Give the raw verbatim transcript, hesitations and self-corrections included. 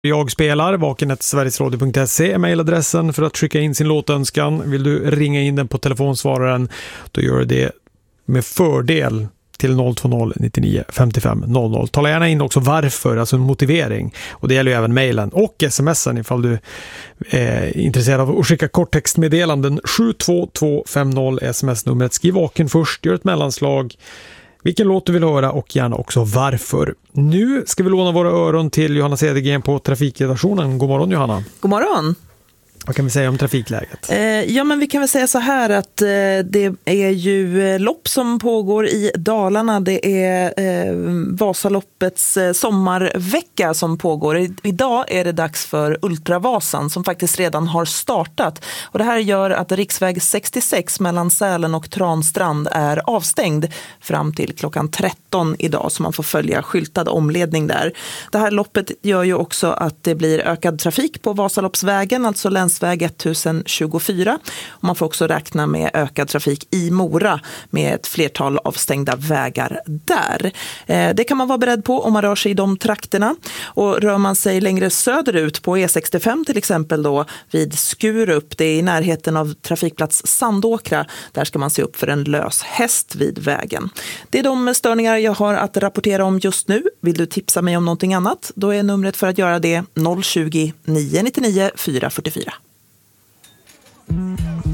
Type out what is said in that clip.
Jag spelar, vakenet sverigesradio punkt se är mejladressen för att skicka in sin låtönskan. Vill du ringa in den på telefonsvararen, då gör du det med fördel till noll två noll nittionio femtiofem noll noll. Tala gärna in också varför, alltså en motivering. Och det gäller ju även mejlen och smsen ifall du är intresserad av att skicka korttextmeddelanden. sju två två fem noll sms-numret. Skriv vaken först, gör ett mellanslag, vilken låt du vill höra och gärna också varför. Nu ska vi låna våra öron till Johanna Cedergren på trafikredaktionen. God morgon Johanna. God morgon. Vad kan vi säga om trafikläget? Eh, ja, men vi kan väl säga så här att eh, det är ju eh, lopp som pågår i Dalarna. Det är eh, Vasaloppets eh, sommarvecka som pågår. I, idag är det dags för Ultravasan som faktiskt redan har startat. Och det här gör att riksväg sextiosex mellan Sälen och Transtrand är avstängd fram till klockan tretton idag, så man får följa skyltad omledning där. Det här loppet gör ju också att det blir ökad trafik på Vasaloppsvägen, alltså länsväg tusen tjugofyra. Och man får också räkna med ökad trafik i Mora med ett flertal avstängda vägar där. Eh, det kan man vara beredd på om man rör sig i de trakterna. Och rör man sig längre söderut på E sextiofem till exempel då vid Skurup, det är i närheten av trafikplats Sandåkra, där ska man se upp för en lös häst vid vägen. Det är de störningar jag har att rapportera om just nu. Vill du tipsa mig om någonting annat? Då är numret för att göra det noll tjugo, nio nittionio, fyra fyrtiofyra.